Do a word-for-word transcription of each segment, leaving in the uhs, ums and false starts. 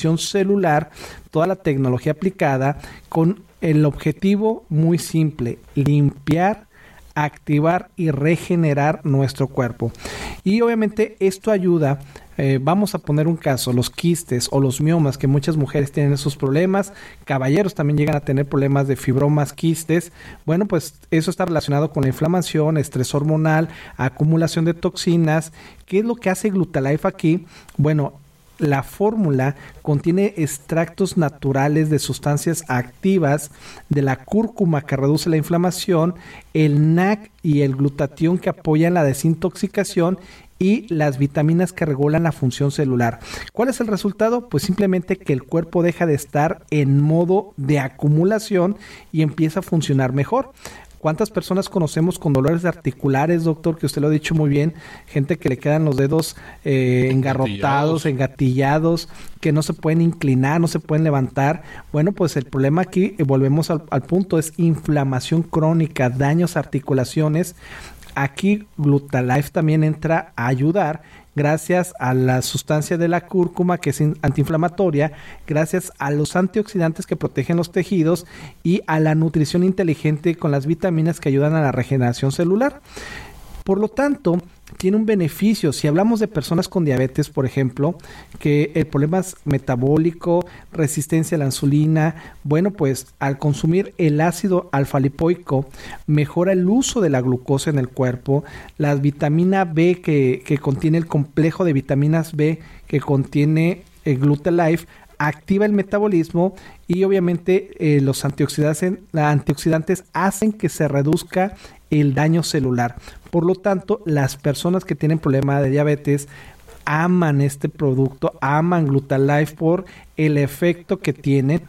celular, toda la tecnología aplicada con el objetivo muy simple: limpiar, activar y regenerar nuestro cuerpo. Y obviamente esto ayuda, eh, vamos a poner un caso, los quistes o los miomas, que muchas mujeres tienen esos problemas, caballeros también llegan a tener problemas de fibromas, quistes. Bueno, pues eso está relacionado con la inflamación, estrés hormonal, acumulación de toxinas. ¿Qué es lo que hace Glutalife aquí? Bueno, la fórmula contiene extractos naturales de sustancias activas de la cúrcuma que reduce la inflamación, el N A C y el glutatión que apoyan la desintoxicación y las vitaminas que regulan la función celular. ¿Cuál es el resultado? Pues simplemente que el cuerpo deja de estar en modo de acumulación y empieza a funcionar mejor. ¿Cuántas personas conocemos con dolores articulares, doctor? Que usted lo ha dicho muy bien. Gente que le quedan los dedos eh, engarrotados, engatillados, que no se pueden inclinar, no se pueden levantar. Bueno, pues el problema aquí, eh, volvemos al, al punto, es inflamación crónica, daños a articulaciones. Aquí Glutalife también entra a ayudar gracias a la sustancia de la cúrcuma, que es antiinflamatoria, gracias a los antioxidantes que protegen los tejidos y a la nutrición inteligente con las vitaminas que ayudan a la regeneración celular. Por lo tanto, tiene un beneficio. Si hablamos de personas con diabetes, por ejemplo, que el problema es metabólico, resistencia a la insulina, bueno, pues al consumir el ácido alfa-lipoico mejora el uso de la glucosa en el cuerpo, la vitamina B que, que contiene el complejo de vitaminas B que contiene el Glutalife, activa el metabolismo y obviamente eh, los antioxidantes, antioxidantes hacen que se reduzca el daño celular. Por lo tanto, las personas que tienen problema de diabetes aman este producto, aman Glutalife por el efecto que tiene,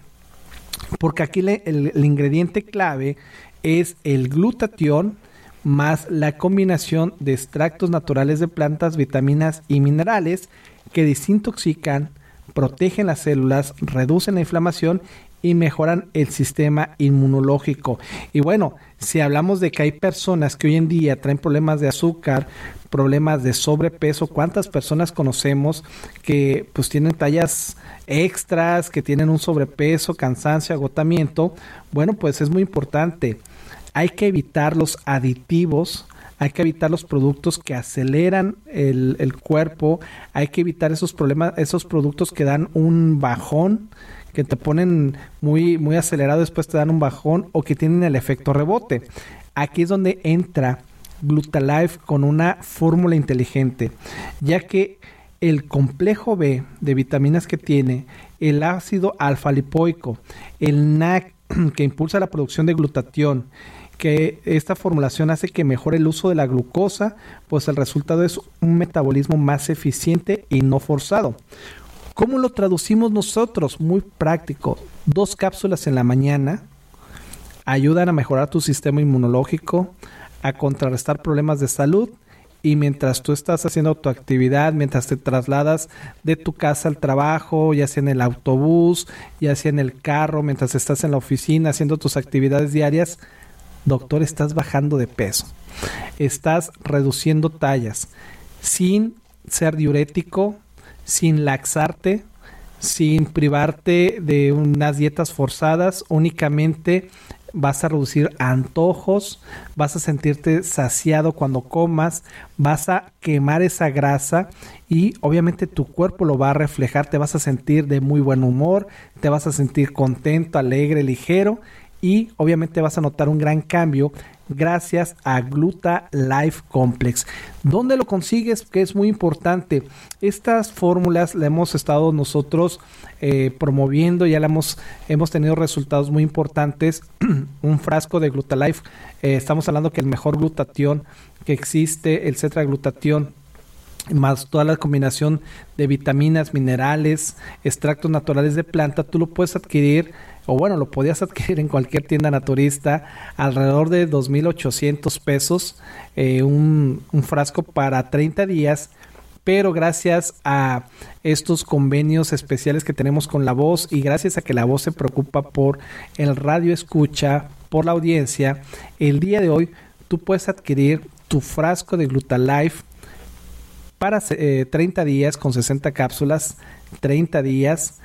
porque aquí le, el, el ingrediente clave es el glutatión más la combinación de extractos naturales de plantas, vitaminas y minerales que desintoxican, protegen las células, reducen la inflamación y mejoran el sistema inmunológico. Y bueno, si hablamos de que hay personas que hoy en día traen problemas de azúcar, problemas de sobrepeso, ¿cuántas personas conocemos que pues tienen tallas extras, que tienen un sobrepeso, cansancio, agotamiento? Bueno, pues es muy importante. Hay que evitar los aditivos, hay que evitar los productos que aceleran el, el cuerpo, hay que evitar esos problemas, esos productos que dan un bajón, que te ponen muy, muy acelerado, después te dan un bajón, o que tienen el efecto rebote. Aquí es donde entra Glutalife con una fórmula inteligente, ya que el complejo B de vitaminas que tiene, el ácido alfa-lipoico, el N A C que impulsa la producción de glutatión, que esta formulación hace que mejore el uso de la glucosa, pues el resultado es un metabolismo más eficiente y no forzado. ¿Cómo lo traducimos nosotros? Muy práctico. Dos cápsulas en la mañana ayudan a mejorar tu sistema inmunológico, a contrarrestar problemas de salud, y mientras tú estás haciendo tu actividad, mientras te trasladas de tu casa al trabajo, ya sea en el autobús, ya sea en el carro, mientras estás en la oficina haciendo tus actividades diarias, doctor, estás bajando de peso, estás reduciendo tallas, sin ser diurético, sin laxarte, sin privarte de unas dietas forzadas, únicamente vas a reducir antojos, vas a sentirte saciado cuando comas, vas a quemar esa grasa y obviamente tu cuerpo lo va a reflejar, te vas a sentir de muy buen humor, te vas a sentir contento, alegre, ligero y obviamente vas a notar un gran cambio gracias a Glutalife Complex. ¿Dónde lo consigues? Que es muy importante. Estas fórmulas las hemos estado nosotros eh, promoviendo, ya la hemos, hemos tenido resultados muy importantes. Un frasco de Glutalife, eh, estamos hablando que el mejor glutatión que existe, el cetraglutatión, más toda la combinación de vitaminas, minerales, extractos naturales de planta, tú lo puedes adquirir, o bueno, lo podías adquirir en cualquier tienda naturista, alrededor de dos mil ochocientos pesos, eh, un, un frasco para treinta días, pero gracias a estos convenios especiales que tenemos con La Voz y gracias a que La Voz se preocupa por el radio escucha, por la audiencia, el día de hoy tú puedes adquirir tu frasco de Glutalife para eh, treinta días con sesenta cápsulas, treinta días